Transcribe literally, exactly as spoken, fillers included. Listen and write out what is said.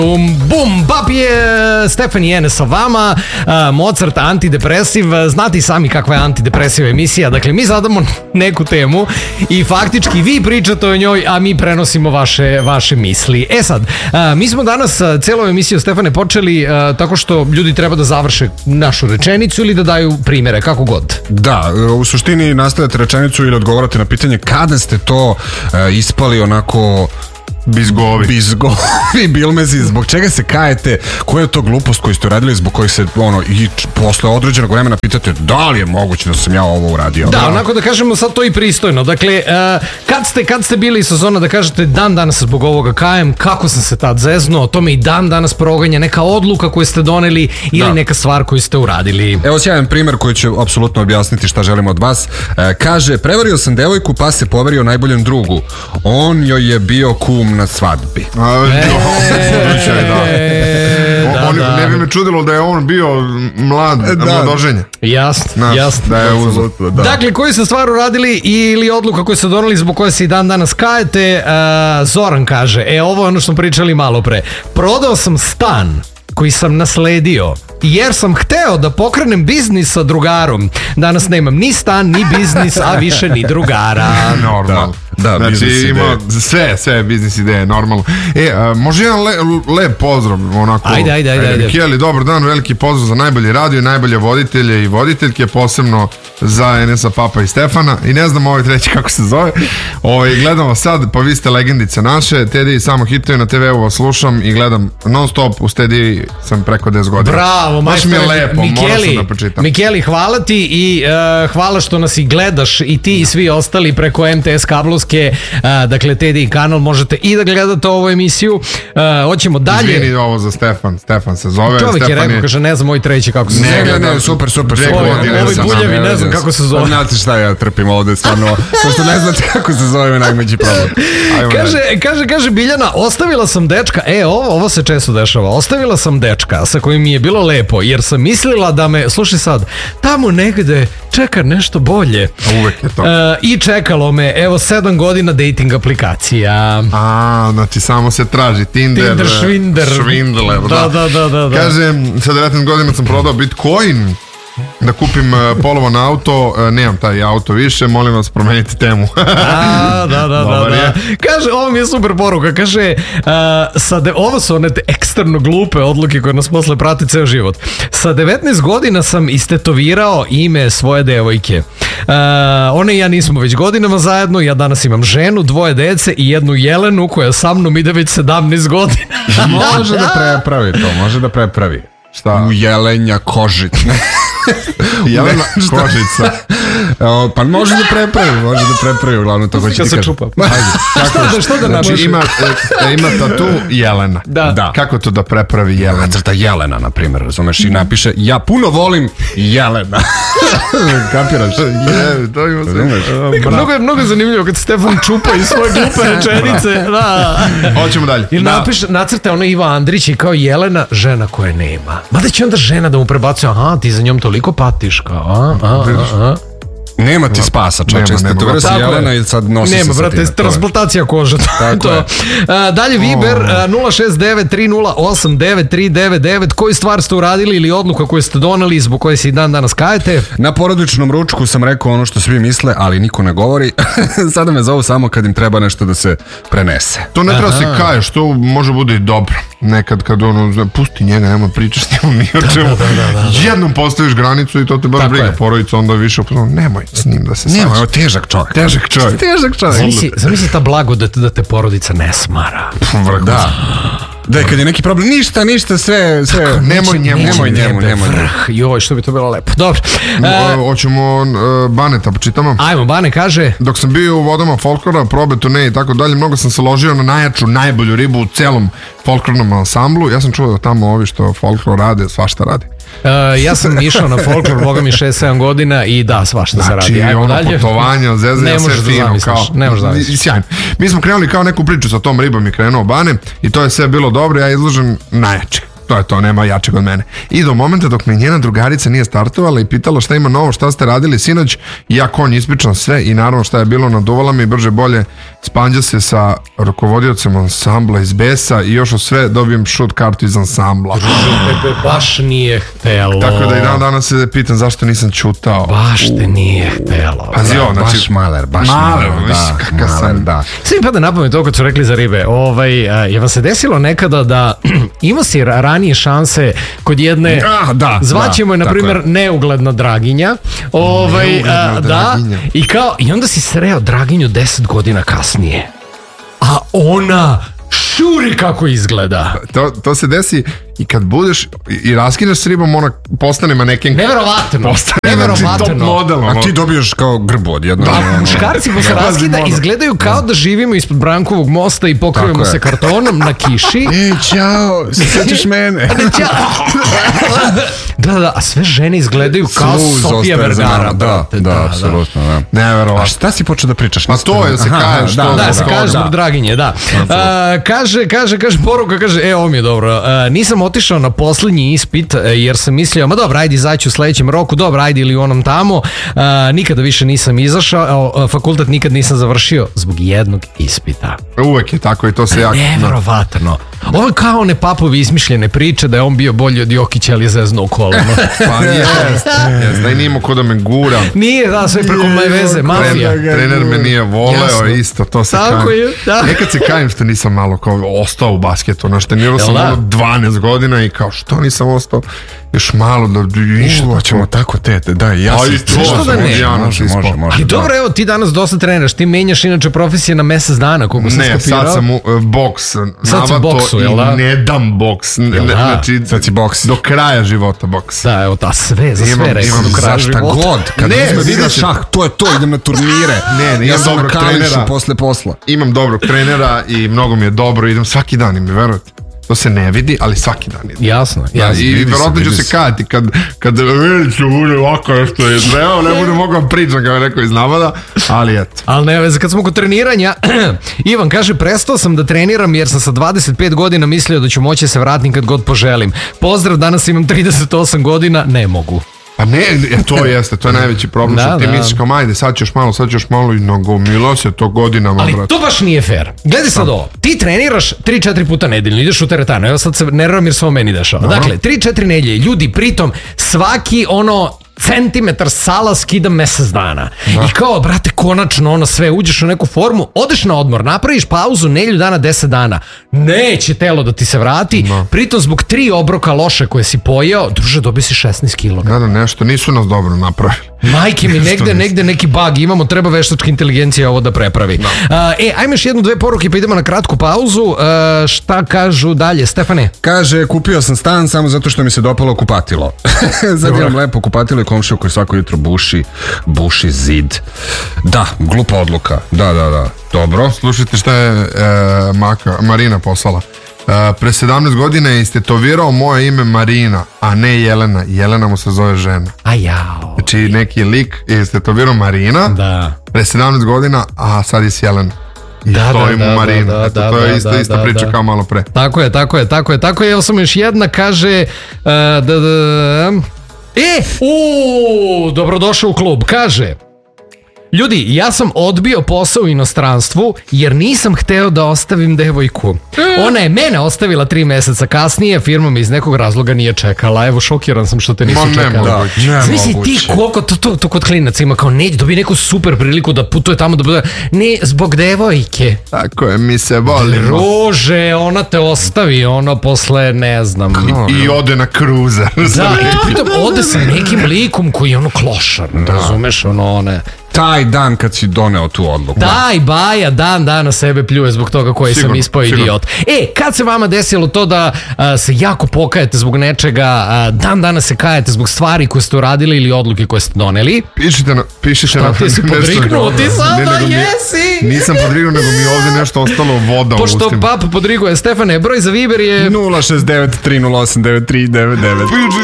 Um, bum, bap je Stefan Jene sa vama, uh, Mozart antidepresiv, znate i sami kakva je antidepresiva emisija, dakle mi zadamo neku temu i faktički vi pričate o njoj, a mi prenosimo vaše, vaše misli. E sad, uh, mi smo danas uh, celu emisiju, Stefane, počeli uh, tako što ljudi treba da završe našu rečenicu ili da daju primere, kako god. Da, u suštini nastavljate rečenicu ili odgovarate na pitanje kada ste to uh, ispali onako... Bizgovi. Bizgovi, bilmezi, zbog čega se kajete, koja je to glupost koju ste uradili, zbog kojih se, ono, i posle određenog vremena pitate da li je moguće da sam ja ovo uradio. Da, onako da kažemo sad to i pristojno. Dakle, uh, kad, ste, kad ste bili sa zona da kažete dan danas zbog ovoga kajem, kako sam se tad zeznuo, to me i dan danas proganja, neka odluka koju ste doneli ili da. Neka stvar koju ste uradili. Evo sjajan primer koji će apsolutno objasniti šta želimo od vas. E, kaže, prevario sam devojku pa se poverio najboljem drugu. On joj je bio kum na svadbi. A, e, slučaj, da. Da, on, da. Ne bi me čudilo da je on bio mlad, da. Mladoženje. Jasno, jasno. Da je uzlo, da. Dakle, koju ste stvar uradili ili odluka koju ste doneli zbog koje se i dan danas kajete, uh, Zoran kaže, e ovo je ono što smo pričali malo pre. Prodao sam stan koji sam nasledio jer sam hteo da pokrenem biznis sa drugarom. Danas nemam ni stan, ni biznis, a više ni drugara. Normalno. Da, da, znači ima sve, sve biznis ideje, normalno. E, a, može jedan le, lep pozdrav, onako. Ajde, ajde, ajde. ajde. Kijeli, dobar dan, veliki pozdrav za najbolji radio, najbolje voditelje i voditeljke, posebno za Enesa, Papa i Stefana. I ne znam ovaj treći kako se zove. Ovaj, gledamo sad, pa vi ste legendice naše. Teddy samo hituje na te ve-u, vas slušam i gledam non stop. Uz Teddy sam preko deset godina. Bravo, baš mi je lepo, Mikeli, morao sam da pročitam. Mikeli, hvala ti i uh, hvala što nas i gledaš i ti i svi ostali preko em te es kablovske. Uh, dakle, Teddy kanal, možete i da gledate ovu emisiju. Uh, hoćemo dalje. Izvini ovo za Stefan, Stefan se zove. Čovjek Stefan je rekao, je... kaže, ne znam moj treći kako se ne, zove. Ne, ne, ne, super, super, super. Ovi buljevi, ne znam kako se zove. Znate šta ja trpim ovde, stvarno. Pošto ne znate kako se zove, najmeđi problem. Kaže, kaže, kaže Biljana, ostavila sam dečka, e, ovo, ovo se često dešava, ostavila sam dečka sa kojim mi je bilo lepo, jer sam mislila da me, slušaj sad, tamo negde čeka nešto bolje. Uvek je to. E, I čekalo me, evo, sedam godina dating aplikacija. A, znači samo se traži Tinder, Tinder švinder. Švindle. Da, da, da, da, da. Kaže, sa devetnaest godina sam prodao Bitcoin da kupim uh, polovan auto, uh, nemam taj auto više, molim vas promenite temu. A, da, da, da, da. Kaže, ovo mi je super poruka, kaže, uh, sa de, ovo su one te eksterno glupe odluke koje nas posle prati ceo život. Sa devetnaest godina sam istetovirao ime svoje devojke. Uh, one i ja nismo već godinama zajedno, ja danas imam ženu, dvoje dece i jednu Jelenu koja sa mnom ide već sedamnaest godina. Može da prepravi to, može da prepravi. Šta? U Jelenja Kožit. Jelena Kožica. Pa može da prepravi, može da prepravi, uglavnom to hoće ti se kažem. čupa. Ajde, Šta da, šta da znači, napiše? ima, e, ima tatu Jelena. Da. Da. Kako to da prepravi Jelena? Nacrta Jelena, na primjer, razumeš, i napiše, ja puno volim Jelena. Kapiraš? Je, to ima se. Mnogo je, mnogo je zanimljivo kad Stefan čupa iz svoje glupe rečenice. Da. Hoćemo dalje. Ili Da. napiše, nacrta ono Iva Andrić i kao Jelena, žena koje nema. Mada će onda žena da mu prebacuje, aha, ti za njom toliko patiš, kao, a, a, a, a. Nema ti spasa, čoče, Nema, nema. istetovirao si Tako Jelena je. i sad nosi Nema, se sa brate, time, to je. transplantacija kože. To je Tako to. je. A, dalje Viber, a, nula šest devet tri nula osam devet tri devet devet. Koju stvar ste uradili ili odluka koju ste doneli zbog koje se i dan danas kajete? Na porodičnom ručku sam rekao ono što svi misle, ali niko ne govori. Sada me zovu samo kad im treba nešto da se prenese. To ne treba se kaješ, to može bude i dobro. Nekad kad ono, zna, pusti njega, nema pričaš s njim ni o čemu. da, da, da. Jednom postaviš granicu i to te baš Tako briga. je. Porodica onda više upoznao, nemoj s njim da se Nema, svađaš. evo, težak čovjek. Težak čovjek. Težak čovjek. Zamisli, zamisli ta blagodat da te porodica ne smara. Da. Da, kad je neki problem, ništa, ništa, sve, sve. Tako, nemoj njemu, nemoj njemu, nemoj njemu. Vrh, joj, što bi to bilo lepo. Dobro. No, E, hoćemo uh, Baneta, počitamo. ajmo, Bane kaže, Dok sam bio u vodama folklora, probe, turneje i tako dalje, mnogo sam se ložio na najjaču, najbolju ribu u celom folklornom ansamblu. Ja sam čuo da tamo ovi što folklor rade, svašta radi. e, ja sam išao na folklor, boga mi šest sedam godina i da, svašta se radi. Znači, Ajmo ono dalje. putovanja, zezanja, Ne sve možeš da fino. zamisliš, Kao, ne možeš da i- zamisliš. i sjajno. Mi smo krenuli kao neku priču sa tom ribom i krenuo Bane i to je sve bilo dobro, ja izlažem najjače. to je to, nema jačeg od mene. I do momenta dok me njena drugarica nije startovala i pitala šta ima novo, šta ste radili sinoć, ja konj ispričam sve i naravno šta je bilo, naduvala me i brže bolje spanđa se sa rukovodiocem ansambla iz Besa i još o sve dobijem šut kartu iz ansambla. Tebe baš nije htelo. Tako da i dan danas se pitam zašto nisam čutao. Baš te nije htelo. Pazi ovo, znači... Baš maler, baš Maler, maler, viš, da, kakav maler, sam. da. Sve mi pada na pamet to kad su rekli za ribe. Ovaj, a, je vam se desilo nekada da imao si ra- ranije šanse kod jedne, Ah, da, zvaćemo je da, na primjer tako je. neugledna Draginja, ovaj, Neugledna a, da, Draginja. i kao, i onda si sreo Draginju deset godina kasnije. A ona šuri kako izgleda. To, to se desi i kad budeš i, i raskineš s ribom, ona postane manekenka. Neverovatno. Postane, znači, Neverovatno. top model. A ono. ti dobiješ kao grbu odjedno. A muškarci posle raskida izgledaju kao da živimo ispod Brankovog mosta i pokrivamo Tako je. se kartonom na kiši. Ej, čao, se sjećaš mene? Da, da, a sve žene izgledaju kao Sluz Sofija ostaje za Vergara. nama, Da, brate, da, apsolutno, da. A Neverovatno. šta si počeo da pričaš? Pa to je, da se Aha, kažeš, da, to Da, da, se da, kaže da. zbog Draginje, da. A, kaže, kaže, kaže, poruka, kaže, e, ovo mi je dobro. A, nisam otišao na poslednji ispit, a, jer sam mislio, ma dobro, ajde, izaći u sledećem roku, dobro, ajde, ili u onom tamo. A, nikada više nisam izašao, a, fakultet nikad nisam završio zbog jednog ispita. Uvek je tako i to se jako... Neverovatno. Ovo je kao one papovi izmišljene priče da je on bio bolji od Jokića, ali je zeznuo koleno. Pa jest, jest, da i nimo ko da me gura. Nije, da, sve preko moje veze, mafija. Trener, trener me nije voleo, Jasno. isto, to se Tako kajem. je, da. Nekad se kajem što nisam malo kao ostao u basketu, znaš, trenirao sam da? ono dvanaest godina i kao što nisam ostao još malo da ništa. Pa ćemo tako te, da, i ja A sam i to, Zašto da ne? ja, Može, ispao. može, može. Ali da. dobro, evo, ti danas dosta treniraš, ti menjaš inače profesije na mesec dana, koliko sam Ne, skapirao. sad sam u uh, boks, si u navato boksu, i jel da? ne dam boks. Ne, Jel da? znači, Sad si boks. do kraja života boks. Da, evo, ta sve, za sve Imam- rekao imam do kraja Za šta života. god, kad Ne, ne, uzme da vidio igra si- šah, to je to, idem na turnire. Ne, ne, ja imam sam na dobrog kališu trenera. posle posla. Imam dobrog trenera i mnogo mi je dobro, idem svaki dan i mi verujete. To se ne vidi, ali svaki dan idem. Jasno, Ja, jasno. i vidi se, verovatno ću vidi se se. kajati kad, kad ću bude ovako nešto je trebao, ne budem mogao pričam kao je rekao iz navada, ali eto. Ali ne veze, kad smo kod treniranja, Ivan kaže, prestao sam da treniram jer sam sa dvadeset pet godina mislio da ću moći se vratim kad god poželim. Pozdrav, danas imam trideset osam godina, ne mogu. Pa ne, e, to jeste, to je najveći problem, Da, što ti da. misliš kao majde, sad ćeš malo, sad ćeš malo i nagomilo se to godinama, Ali brate. to baš nije fair. Gledaj sad ovo, ti treniraš tri četiri puta nedeljno, ideš u teretanu, evo sad se nerviram jer se ovo meni dešava. Dakle, tri četiri nedelje, ljudi, pritom svaki ono centimetar sala skidam mesec dana. I kao, brate, konačno ono sve, uđeš u neku formu, odeš na odmor, napraviš pauzu nedelju dana, deset dana. Neće telo da ti se vrati, pritom zbog tri obroka loše koje si pojeo, druže, dobio si šesnaest kilograma. Da, da, nešto, nisu nas dobro napravili. Majke mi, negde, nisu. negde neki bug imamo, treba veštačka inteligencija ovo da prepravi. A, e, ajme još jednu, dve poruke pa idemo na kratku pauzu. A, šta kažu dalje, Stefane? Kaže, kupio sam stan samo zato što mi se dopalo kupatilo. Sad imam lepo kupatilo i komšiju koji svako jutro buši, buši zid. Da, glupa odluka. Da, da, da. Dobro. Slušajte šta je e, Maka, Marina poslala. E, pre sedamnaest godina je istetovirao moje ime Marina, a ne Jelena. Jelena mu se zove žena. A jao. Znači neki lik je istetovirao Marina Da. pre sedamnaest godina, a sad je s Jelena. I Da, to da, je mu da, Marina. da, Eto, da, to je da, isto, da, ista da, priča da. kao malo pre. Tako je, tako je, tako je, tako je. Evo samo još jedna, kaže... Uh, da, da, e, u, dobrodošao u klub. Kaže... Ljudi, ja sam odbio posao u inostranstvu jer nisam hteo da ostavim devojku. Ona je mene ostavila tri meseca kasnije, firma me iz nekog razloga nije čekala. Evo, šokiran sam što te nisu Ma, čekala. nemoguće. Zamisli ti Nemoguće. koliko to, to, to kod klinaca ima, kao ne, dobi neku super priliku da putuje tamo, da bude, ne, zbog devojke. Tako je, mi se volimo. Ruže, ona te ostavi, ono, posle, ne znam. I ode na kruzer. Da, i pritom ode sa nekim likom koji je ono klošar, razumeš, ono, one... Taj dan kad si doneo tu odluku. Taj Baja dan dana sebe pljuje zbog toga koji sam Sigurno, ispao sigurno. idiot. E, kad se vama desilo to da a, se jako pokajete zbog nečega, a, dan dana se kajete zbog stvari koje ste uradili ili odluke koje ste doneli? Pišite na, pišite Šta, na... ti si nešto podrignuo, dobro. ti sada Ne, nego mi- jesi. Nisam podrignuo, nego mi je ovde nešto ostalo voda u Pošto ustima. papa podriguje, Stefane, broj za Viber je... nula šest devet tri nula osam devet tri devet devet.